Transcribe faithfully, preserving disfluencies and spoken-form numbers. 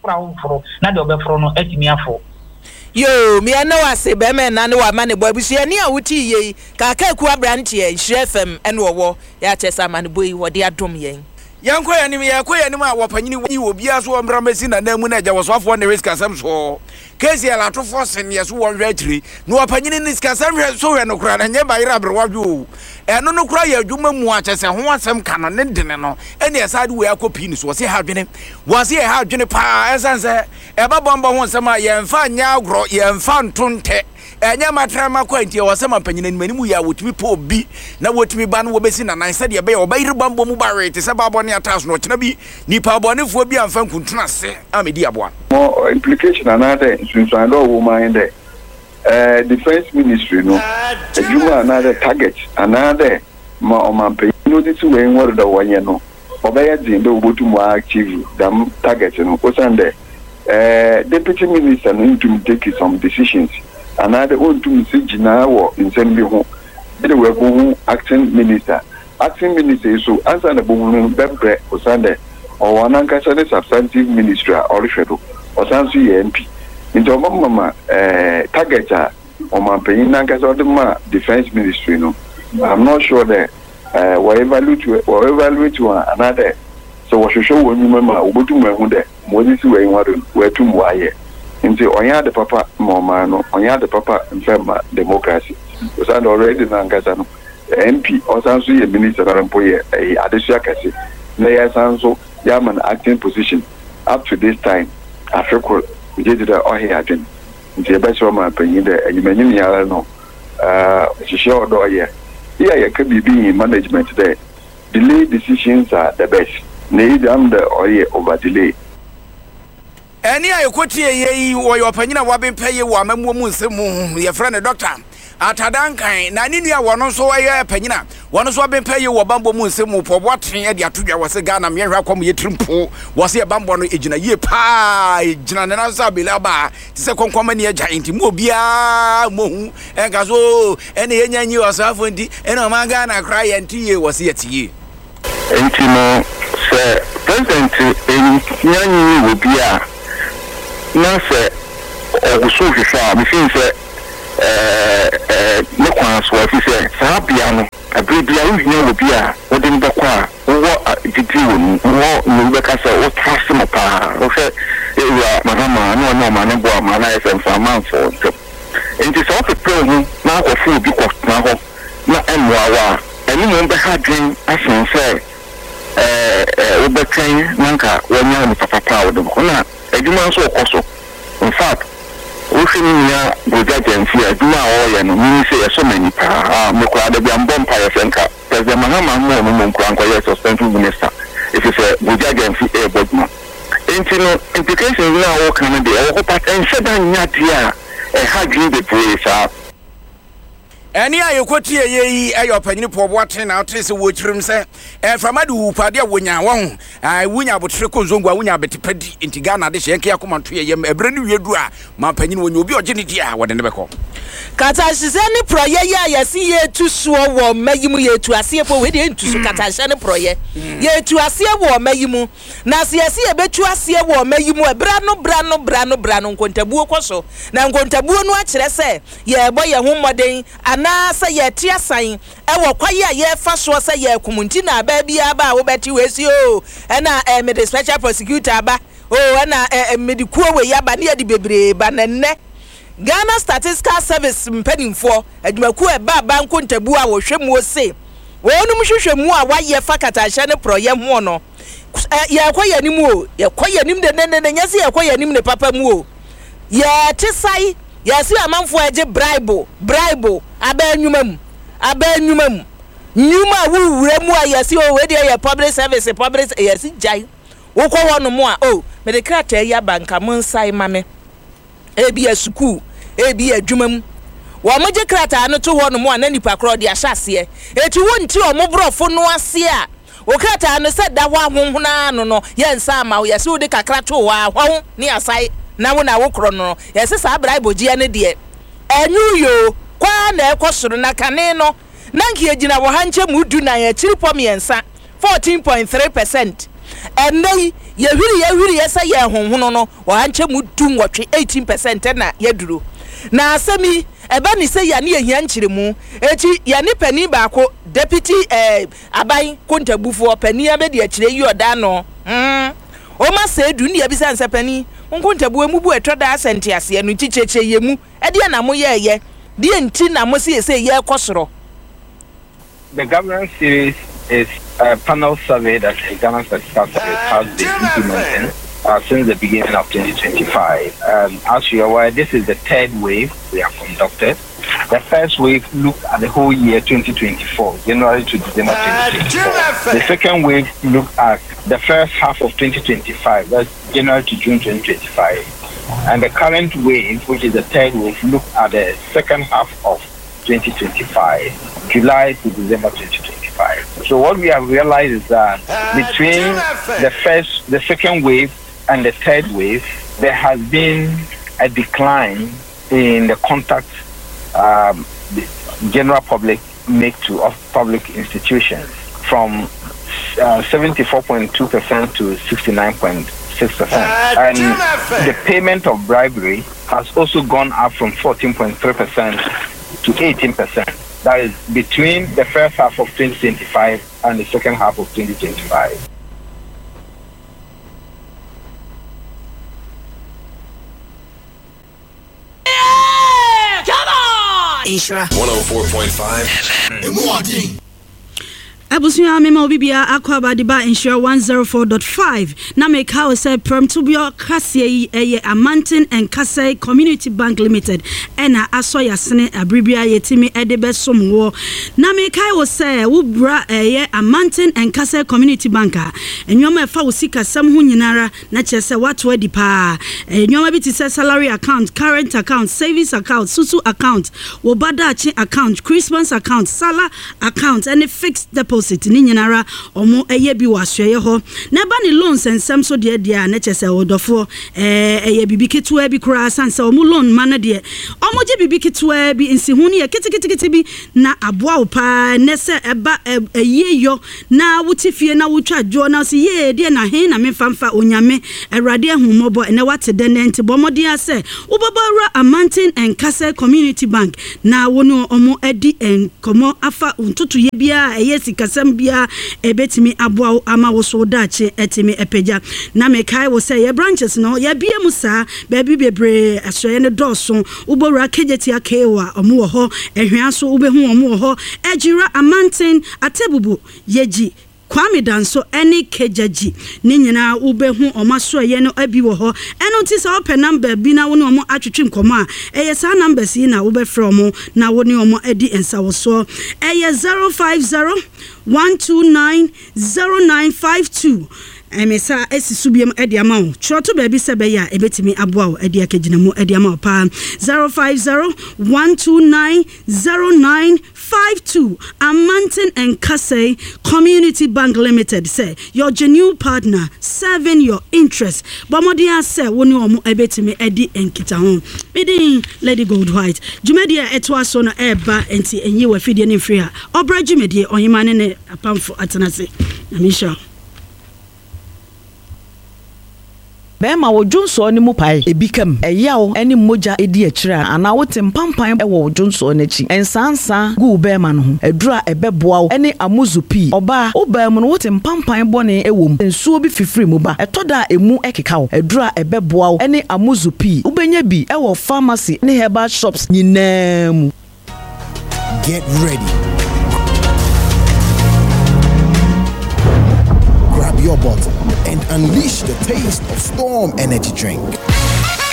fra wo foro na de obeforo no atimi afo yo me na wase be me na ne wa ma ne boy busu ni a wuti ye ka ka ku abrante e Hire F M ene wo ya chesa ma ne boy wo de adom yen yanko ya nim ya ko ya nim a wopanyini wi obi aso omra masi na namu na agya wosofo ne risk asem so kesi ala to force ne yeso won hwa akiri no wopanyini ne risk asem hwe so hwe no kura na nye bayira brewadwo eno no kura ya adwuma mu a chese ho asem kana ne dene no ene yesade we akopi ni so se ha dwene wase ha dwene pa esanse e ba bombo ho nsem a ye mfa nya agro ye mfa ntonte enya matrama kwantie wasema panyina ni manimu ya wotimi po obi na wotimi ba no wobesi na nan se de be obayire bambo mu bare te se babo ne atas no kina bi nipa abonefo bi amfa nkuntuna se amedi aboa more implication another since I know woman there uh defense ministry no adwuma another target another ma o man pe no this way word da wanye no obaya din be obotu mu active dam target no ko sande uh deputy minister no need to take some decisions another one to message na wo nsem bi ho be we go acting minister acting minister so answer na bo no bebre ko sande o wananka sane substantive ministry or shedo o sansu ye M P into mama eh target a o man peyin nanka so ma defense ministry no I'm not sure that uh we evaluate we evaluate one another so we show we mama obotu mu ehu de mo ni si we nwado we tum wa ye into onya de papa mama no onya de papa mfema democracy o sande already nanka no M P o sansu ye minister na mpo ye adesua kase na ye sansu Yaman acting position up to this time Africa we did the ohi again the best woman penny there and you mean no uh sure do here yeah you can be being management there delay decisions are the best need them the ohi over delay any I quote ye or your penny wa be pay you wa mamu mu nsemu your friend doctor atadankan na ni nua wono so aye panyina wono so be pay wo bambo mu nsemu po boten e de atodwa wose Ghana me hwa kwam ye trimpo wose e bambo no ejina ye pa ejina ne na sa bela ba ti se konkwama ne agya enti mu obia mohu enka so ene ye nyanyi wasafo ndi ene o ma Ghana kra ye enti ye wose ye tie enti no se president en nyanyi obia na se oguso hwehwa me fin se eh eh ne kwa so afi se sa bia no abibia wo hia obi a wo de mbekwa wo didi wo wo no be ka se wo trust mo pa wo se ewa mahama no no ma ne bo ma na ese mfama fo enti so prepare hu na akofu obi ko na ho na enwa wa eni mo be ha dwen asen se eh eh wo be kan nanka wo nya ni papa pa wo de ko na adwuma so okoso in fact Oshini ya Buja Jensi aduma oya no mi se ya so many pa ah me kwa da bia mbom pa ya senka president Mahama mo no mo kwa kwa ya suspension minister if is a Buja Jensi e bodmo enti no implications na wo kan de wo pat en se dan nya dia e ha dwi de presa any I quote ye ye ayo panyini po boaten na trese wo chirim se e famadu upade wonya won ai wonya botre ko zongo wonya betepadi enti Ghana de hyenke yakomanto ye yem ebre ni wiedu a ma panyini wonya obi ogye ne dia wode ne beko kata hise ni proye ya yesi ye tu so wo mayimu ye tu ase po we de ntu so kata hise ni proye ye tu ase wo mayimu na se yesi ye betu ase wo mayimu ebra no bra no bra no bra no nkontabuo koso na nkontabuo no a kire se ye bo ye ho moden na say ye tiasan e wo kwaye a ye fa so say ye kumunti na ba bia ba wo beti wesi o e na e me the special prosecutor ba o e na e medikuo we ya ba ne ye di bebre ba na nne Ghana Statistical Service mpanimfo adwumaku e ba ba nkontabu a wo hwemu o se wonum hwehwemu a wa ye fa katahye ne proye ho no ye kwaye nim o ye kwaye nim de ne ne nyase ye kwaye nim ne papa mu o ye tisai yes we amanfo eje bribe bribe abanwumam abanwumam nyuma wuwure mu a yes o we dey public service public yes jai wo ko wono mu a o me de krata ya banka mun sai mame ebi asuku ebi adwumam wo moje krata no to wono mu a na nipa kro de ahyase eti wonti o mobrofo no ase a wo krata no se da wa honhona no no yensa ma wo yes wo de kakra to wa ho ne asai na wo na wo kro no yesi sa bribe ogie ne de enyu yo kwa na ekosoro na kane no na nki egina wo hanche mudu na ya chiri pom yensa fourteen point three percent enei ye hwiri ye hwiri ye say ye honhono no wa anche mu du nwotwe eighteen percent na ye duro na asemi eba ni say ya ne ehia nkyire mu echi ya ne pani baako deputy eh aban kontabufo pani abedi akire yi oda no mm o ma say du ne ya bisa nsa pani kontabu emubu etoda asente ase no chicheche yemu e de na mo ye ye de nti na mo say say ye kosoro. The governance series is a panel survey that the Ghana Statistical Service has been implementing uh, since the beginning of twenty twenty-five. Um, as you are aware, this is the third wave we have conducted. The first wave looked at the whole year twenty twenty-four, January to December twenty twenty-four. The second wave looked at the first half of twenty twenty-five, that's January to June twenty twenty-five. And the current wave, which is the third wave, looked at the second half of twenty twenty-five, July to December twenty twenty-five. So what we have realized is that between the first, the second wave and the third wave, there has been a decline in the contact um, the general public make to of public institutions from uh, seventy-four point two percent to sixty-nine point six percent. And the payment of bribery has also gone up from fourteen point three percent to eighteen percent. That is between the first half of twenty twenty-five and the second half of twenty twenty-five. Yeah! Come on! Isra one oh four point five F M. Abusuya mema obibia akwa badiba insure one oh four point five na make how say prom to be kase eye Amantin and Kasai Community Bank Limited ena aso yasene abribia yetimi edebe somwo na make how say wo bra eye Amantin and Kasai Community Bank enwoma efa wo sika sam hu nyinara na chese wato adi pa enwoma bi ti say salary account, current account, savings account, susu account, wo badachi account, Christmas account, sala account, any fixed deposit ni nyinara omo eye bi wasue ho na ba ni loans ensem so de de na chese odofo eh eye bibi ketua bi kura sanse omo loan mana de omo je bibi ketua bi nsihu ne kitikitikiti bi na aboa opa ne se eba eye yo na wutifie na wutwa jo na se ye de na he na memfamfa onyame awrade ahumobo na wate de ne nti bomode ase ubabara Amantin and Kasai Community Bank na wono omo edi enkomo afa untutu ye bia eye sika Sambia ebetimi aboa ama woso dache etimi epeja na mekai wo say ye branches no ye bia musa baby bebre asoye ne doso ubora kejeti akewa omo ho ehwiaso ubehu omo ho ejira Amantin atebubu yeji Kwame Danso any kejaji ni nyina ubehu omaso ye no abi wo ho eno ti se open number bi na wo ne omo atwetwe nkomo a eye sa numbers yi na wo be from na wo ne omo edi ensa wo so eye zero five zero one two nine zero nine five two emesa esisubiem edi amao choto baby sebe ya ebetimi aboa edi akegina mu edi amao pa zero five zero one two nine zero nine five two Amantin and Kasai Community Bank Limited say your genuine partner serving your interests bomodia say woni omo ebetimi edi enkita ho bidin Lady Gold White jumedia etwa so no eba enti enyi wa fidie ne free a obra jumedie onyimane ne apamfo atenase amisha Bema wo Jonso ni mu pai ebikam eyawo eni moja edi akira ana wote mpampan e wo Jonso n'achi ensansa gu bema no ho adura ebeboa wo eni amuzupi oba obam no wote mpampan bone ewom ensuo bi fifiri mu ba etoda emu ekeka wo adura ebeboa wo eni amuzupi ubenya bi e wo pharmacy ne herbal shops nyinaa. Get ready. Grab your bottle and unleash the taste of Storm Energy Drink.